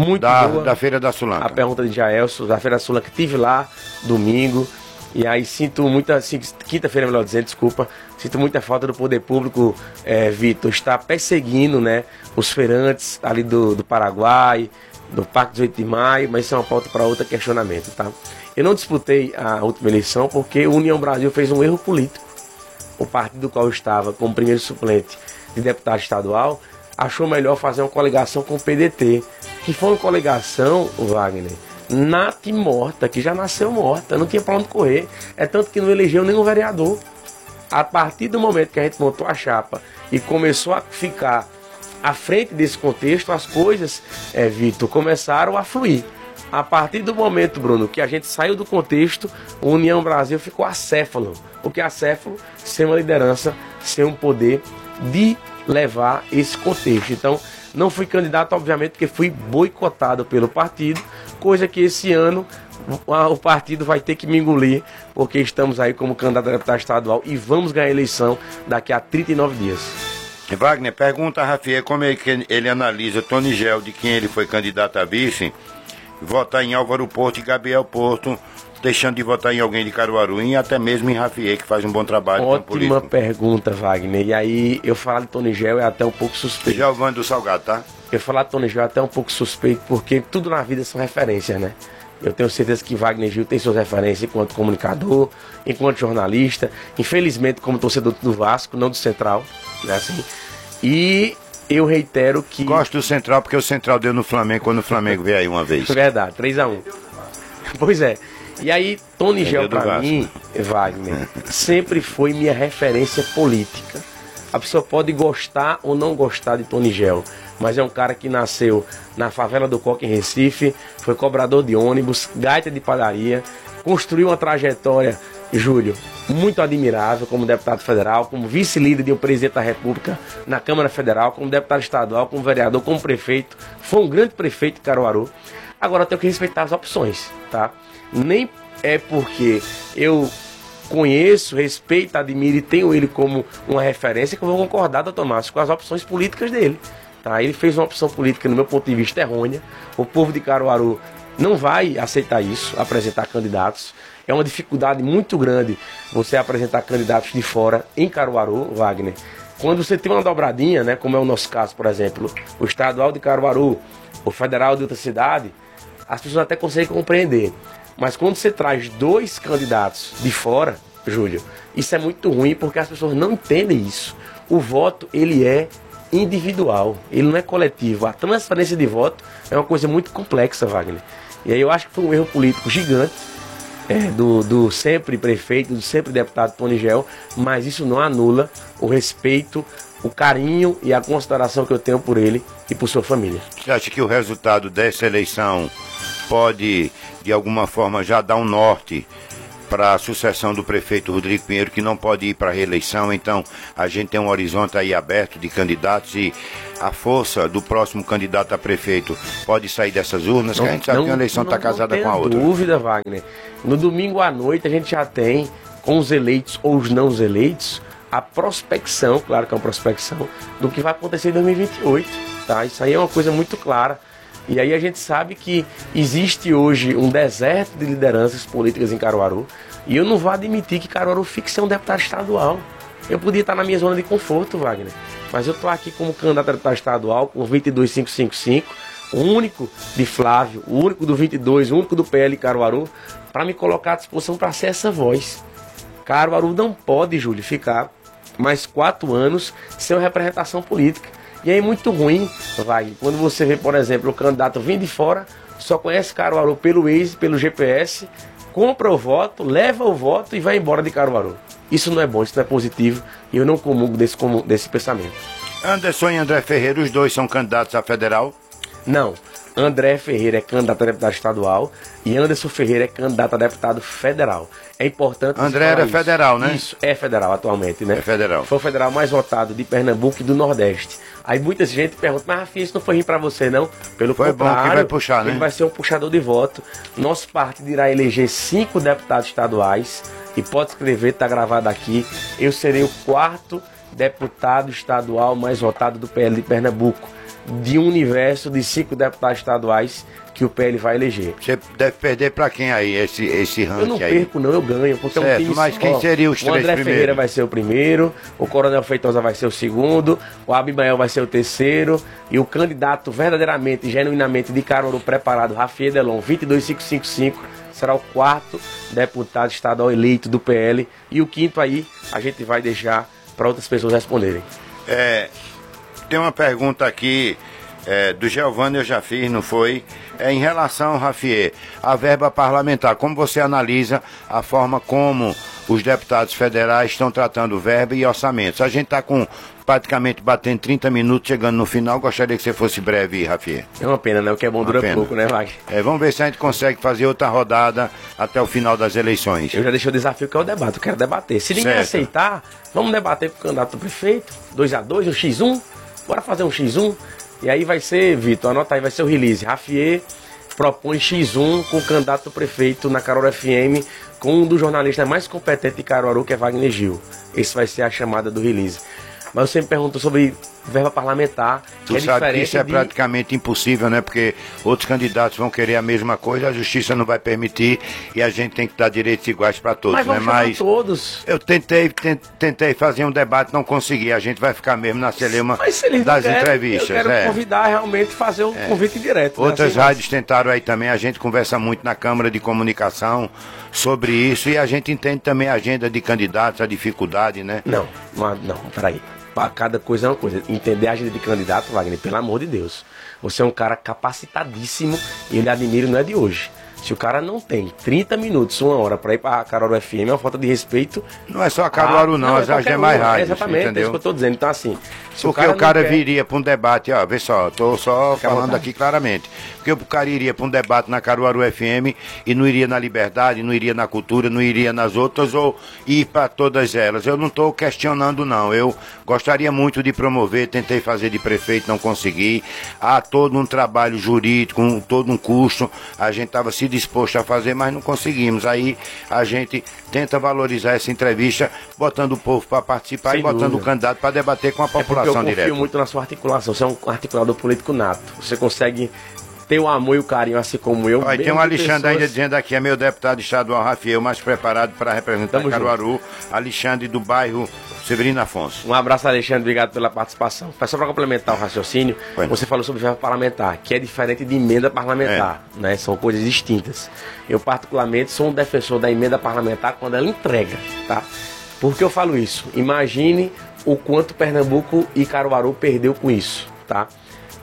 da Feira da Sulanca.
A pergunta de Jaelson, da Feira da Sulanca, que estive lá domingo. E aí sinto muita, quinta-feira, melhor dizendo, desculpa, sinto muita falta do poder público, Vitor, está perseguindo, né, os feirantes ali do Paraguai, do Parque 18 de Maio, mas isso é uma pauta para outro questionamento, tá? Eu não disputei a última eleição porque o União Brasil fez um erro político. O partido do qual eu estava como primeiro suplente de deputado estadual achou melhor fazer uma coligação com o PDT, que foi uma coligação, Wagner, nata e morta, que já nasceu morta, não tinha para onde correr. É tanto que não elegeu nenhum vereador. A partir do momento que a gente montou a chapa e começou a ficar à frente desse contexto, as coisas, Vitor, começaram a fluir. A partir do momento, Bruno, que a gente saiu do contexto, o União Brasil ficou acéfalo. Porque acéfalo, sem uma liderança, sem um poder de levar esse contexto. Então, não fui candidato, obviamente, porque fui boicotado pelo partido, coisa que esse ano o partido vai ter que me engolir, porque estamos aí como candidato a deputado estadual e vamos ganhar a eleição daqui a 39 dias.
Wagner, pergunta a Rafael como é que ele analisa Tony Gel, de quem ele foi candidato a vice, votar em Álvaro Porto e Gabriel Porto, deixando de votar em alguém de Caruaru e até mesmo em Rafael, que faz um bom trabalho.
Ótima pergunta, Wagner. E aí, eu falar de Tony Gel é até um pouco suspeito.
Giovanni do Salgado, tá?
Eu falar de Tony Gel é até um pouco suspeito, porque tudo na vida são referências, né? Eu tenho certeza que Wagner Gil tem suas referências enquanto comunicador, enquanto jornalista, infelizmente como torcedor do Vasco, não do Central, né, assim. E eu reitero que...
Gosto do Central porque o Central deu no Flamengo quando o Flamengo veio aí uma vez.
Verdade, 3-1. Pois é. E aí, Tony Gel pra mim, Wagner, sempre foi minha referência política. A pessoa pode gostar ou não gostar de Tony Gel, mas é um cara que nasceu na favela do Coque em Recife, foi cobrador de ônibus, gaita de padaria, construiu uma trajetória, Júlio, muito admirável como deputado federal, como vice-líder de um presidente da República na Câmara Federal, como deputado estadual, como vereador, como prefeito. Foi um grande prefeito de Caruaru. Agora eu tenho que respeitar as opções, tá? Nem é porque eu conheço, respeito, admiro e tenho ele como uma referência que eu vou concordar, doutor Márcio, com as opções políticas dele. Tá? Ele fez uma opção política, no meu ponto de vista, errônea. O povo de Caruaru não vai aceitar isso, apresentar candidatos. É uma dificuldade muito grande você apresentar candidatos de fora em Caruaru, Wagner. Quando você tem uma dobradinha, né, como é o nosso caso, por exemplo, o estadual de Caruaru, o federal de outra cidade, as pessoas até conseguem compreender. Mas quando você traz dois candidatos de fora, Júlio, isso é muito ruim porque as pessoas não entendem isso. O voto, ele é individual, ele não é coletivo. A transferência de voto é uma coisa muito complexa, Wagner. E aí eu acho que foi um erro político gigante do sempre prefeito, do sempre deputado Tony Gel, mas isso não anula o respeito, o carinho e a consideração que eu tenho por ele e por sua família.
Você acha que o resultado dessa eleição pode, de alguma forma, já dar um norte para a sucessão do prefeito Rodrigo Pinheiro, que não pode ir para a reeleição? Então a gente tem um horizonte aí aberto de candidatos e a força do próximo candidato a prefeito pode sair dessas urnas, que a gente sabe que a eleição está casada com a outra.
Não tem dúvida, Wagner. No domingo à noite a gente já tem, com os eleitos ou os não eleitos, a prospecção, claro que é uma prospecção, do que vai acontecer em 2028, tá? Isso aí é uma coisa muito clara. E aí a gente sabe que existe hoje um deserto de lideranças políticas em Caruaru, e eu não vou admitir que Caruaru fique sem um deputado estadual. Eu podia estar na minha zona de conforto, Wagner, mas eu estou aqui como candidato a deputado estadual com 22555, o único de Flávio, o único do 22, o único do PL Caruaru, para me colocar à disposição para ser essa voz. Caruaru não pode, Júlio, ficar mais 4 anos sem uma representação política. E aí é muito ruim, vai, quando você vê, por exemplo, o candidato vindo de fora, só conhece Caruaru pelo Waze, pelo GPS, compra o voto, leva o voto e vai embora de Caruaru. Isso não é bom, isso não é positivo, e eu não comungo desse pensamento.
Anderson e André Ferreira, os dois são candidatos a federal?
Não. André Ferreira é candidato a deputado estadual e Anderson Ferreira é candidato a deputado federal. É importante...
André era
isso.
federal, né?
Isso, é federal atualmente, né?
É federal.
Foi o federal mais votado de Pernambuco e do Nordeste. Aí muita gente pergunta, mas Rafinha, isso não foi ruim pra você, não? Pelo
foi
contrário,
bom que vai puxar, né?
Ele vai ser um puxador de voto. Nosso partido irá eleger 5 deputados estaduais e pode escrever, tá gravado aqui, eu serei o 4º deputado estadual mais votado do PL de Pernambuco, de um universo de 5 deputados estaduais que o PL vai eleger.
Você deve perder pra quem aí, esse ranking aí?
Eu não perco não, eu ganho, porque
certo,
é um time
mas
só.
Quem seria os 3
primeiros? O André
primeiros?
Ferreira vai ser o primeiro, o Coronel Feitosa vai ser o segundo, o Abimael vai ser o terceiro, e o candidato verdadeiramente, genuinamente de Caruaru preparado, Rafael Delon, 22555, será o 4º deputado estadual eleito do PL, e o 5º aí a gente vai deixar para outras pessoas responderem.
Tem uma pergunta aqui do Giovanni, eu já fiz, não foi? Em relação, Rafael, à verba parlamentar, como você analisa a forma como os deputados federais estão tratando verba e orçamentos? A gente está com praticamente batendo 30 minutos, chegando no final, gostaria que você fosse breve, Rafael.
É uma pena, né? O que é bom dura pouco, né, Wagner?
Vamos ver se a gente consegue fazer outra rodada até o final das eleições.
Eu já deixei o desafio que é o debate, eu quero debater. Se ninguém aceitar, vamos debater com o candidato do prefeito, 2-2, um X1, bora fazer um X1. E aí vai ser, Vitor, anota aí, vai ser o release. Rafael propõe X1 com o candidato do prefeito na Caruaru FM, com um dos jornalistas mais competentes de Caruaru, que é Wagner Gil. Esse vai ser a chamada do release. Mas você me perguntou sobre verba parlamentar.
Tu sabe que isso é praticamente impossível, né? Porque outros candidatos vão querer a mesma coisa, a justiça não vai permitir e a gente tem que dar direitos iguais para todos, né?
Mas todos.
Eu tentei fazer um debate, não consegui. A gente vai ficar mesmo na celeuma das entrevistas.
Eu quero convidar realmente, fazer um convite direto.
Outras rádios tentaram aí também, a gente conversa muito na Câmara de Comunicação sobre isso e a gente entende também a agenda de candidatos, a dificuldade, né?
Não, peraí. Para cada coisa é uma coisa. Entender a agenda de candidato, Wagner, pelo amor de Deus. Você é um cara capacitadíssimo e ele admiro, não é de hoje. Se o cara não tem 30 minutos, 1 hora para ir para a Caruaru FM, é uma falta de respeito.
Não é só a Caruaru não, as demais rádios.
Exatamente,
entendeu?
é isso que eu estou dizendo. Então assim,
porque o cara viria para um debate, ó, vê só, estou só falando aqui claramente. Porque o cara iria para um debate na Caruaru FM e não iria na Liberdade, não iria na Cultura, não iria nas outras ou ir para todas elas. Eu não estou questionando não, eu gostaria muito de promover, tentei fazer de prefeito, não consegui. Há todo um trabalho jurídico, todo um custo, a gente estava se disposto a fazer, mas não conseguimos. Aí a gente tenta valorizar essa entrevista, botando o povo para participar e botando o candidato para debater com a população direta.
Eu confio muito na sua articulação, você é um articulador político nato, você consegue ter o amor e o carinho, assim como eu.
Olha, tem um Alexandre ainda dizendo aqui, é meu deputado estadual Rafael, mais preparado para representar Caruaru, Alexandre do bairro Severino Afonso.
Um abraço, Alexandre, obrigado pela participação. Só para complementar o raciocínio, você falou sobre verba parlamentar, que é diferente de emenda parlamentar, né? São coisas distintas. Eu, particularmente, sou um defensor da emenda parlamentar quando ela entrega, tá? Por que eu falo isso? Imagine o quanto Pernambuco e Caruaru perdeu com isso, tá?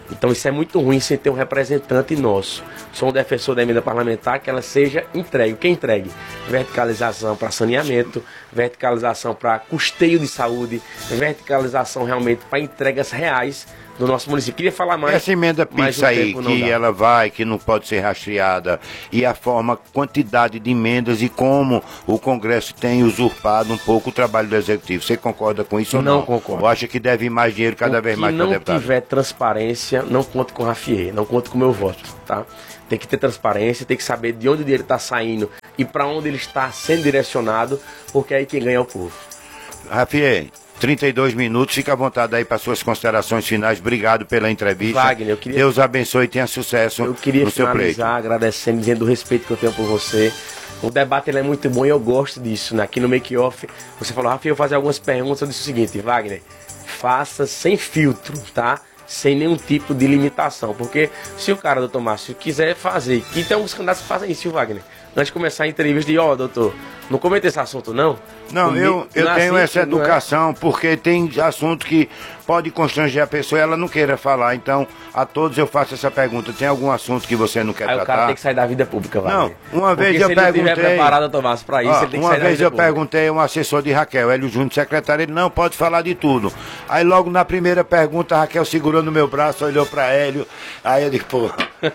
Então isso é muito ruim sem ter um representante nosso. Sou um defensor da emenda parlamentar que ela seja entregue. O que é entregue? Verticalização para saneamento, verticalização para custeio de saúde, verticalização realmente para entregas reais do nosso município. Queria falar mais.
Essa emenda PIX aí, que ela vai, que não pode ser rastreada, e a forma, quantidade de emendas e como o Congresso tem usurpado um pouco o trabalho do Executivo. Você concorda com isso ou não?
Não concordo.
Ou acha que deve ir mais dinheiro cada vez mais para o deputado?
Se não tiver transparência, não conto com o Rafier, não conto com o meu voto, tá? Tem que ter transparência, tem que saber de onde o dinheiro está saindo e para onde ele está sendo direcionado, porque aí quem ganha é o povo.
Rafier, 32 minutos, fica à vontade aí para suas considerações finais. Obrigado pela entrevista.
Wagner,
Deus abençoe e tenha sucesso no seu pleito.
Eu queria finalizar agradecendo, dizendo o respeito que eu tenho por você. O debate ele é muito bom e eu gosto disso, né? Aqui no Make-Off, você falou, Rafael, eu vou fazer algumas perguntas. Eu disse o seguinte, Wagner, faça sem filtro, tá? Sem nenhum tipo de limitação. Porque se o cara, doutor Márcio, quiser fazer, e tem alguns candidatos que fazem isso, Wagner. Antes de começar a entrevista, doutor, não comenta esse assunto, não?
Não, eu tenho essa educação, porque tem assunto que pode constranger a pessoa e ela não queira falar. Então, a todos eu faço essa pergunta. Tem algum assunto que você não quer tratar?
O cara tem que sair da vida pública, Wagner.
Não, uma vez eu perguntei...
se ele estiver preparado, Tomás, para isso, ele tem que sair da vida pública.
Uma vez eu perguntei a um assessor de Raquel, Hélio Júnior, secretário, ele não pode falar de tudo. Aí logo na primeira pergunta, a Raquel segurou no meu braço, olhou para Hélio, aí eu disse, pô...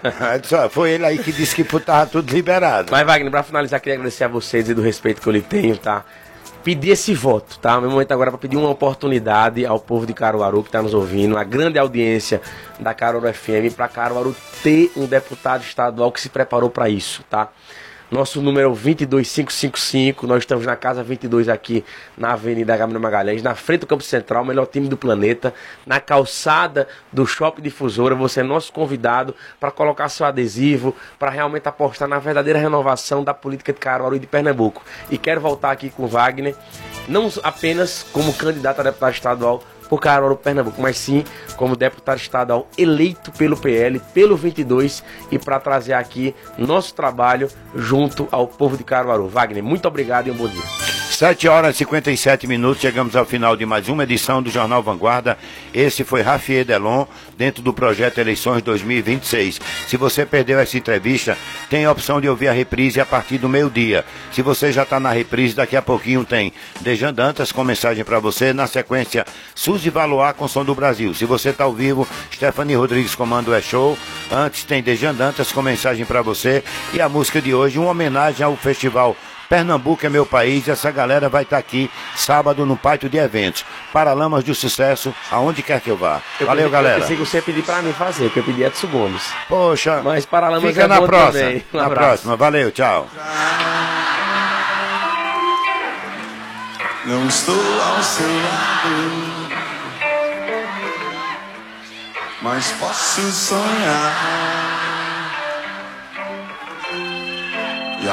Foi ele aí que disse que estava tudo liberado.
Mas, Wagner, para finalizar, queria agradecer a vocês e do respeito que eu lhe tenho, tá? Pedir esse voto, tá? Meu momento agora é para pedir uma oportunidade ao povo de Caruaru que está nos ouvindo, a grande audiência da Caruaru FM, para Caruaru ter um deputado estadual que se preparou para isso, tá? Nosso número é o 22555, nós estamos na casa 22 aqui na Avenida Gabriel Magalhães, na frente do Campo Central, o melhor time do planeta, na calçada do Shopping Difusora. Você é nosso convidado para colocar seu adesivo, para realmente apostar na verdadeira renovação da política de Caruaru e de Pernambuco. E quero voltar aqui com o Wagner, não apenas como candidato a deputado estadual por Caruaru, Pernambuco, mas sim como deputado estadual eleito pelo PL, pelo 22, e para trazer aqui nosso trabalho junto ao povo de Caruaru. Wagner, muito obrigado e um bom dia.
7 horas e 57 minutos, chegamos ao final de mais uma edição do Jornal Vanguarda. Esse foi Rafier Delon, dentro do projeto Eleições 2026. Se você perdeu essa entrevista, tem a opção de ouvir a reprise a partir do meio-dia. Se você já está na reprise, daqui a pouquinho tem Dejan Dantas com mensagem para você. Na sequência, Suzy Valois com Som do Brasil. Se você está ao vivo, Stephanie Rodrigues comando É Show. Antes tem Dejan Dantas com mensagem para você. E a música de hoje, uma homenagem ao festival Pernambuco é Meu País. Essa galera vai estar aqui sábado no Pátio de Eventos. Paralamas do Sucesso, aonde quer que eu vá. Valeu, galera.
Eu pensei que você ia pedir pra mim fazer, porque eu pedi Edson Gomes.
Poxa,
mas Paralamas
fica
é
na
bom
próxima.
Também.
Na próxima, valeu, tchau.
Não estou ao seu lado, mas posso sonhar.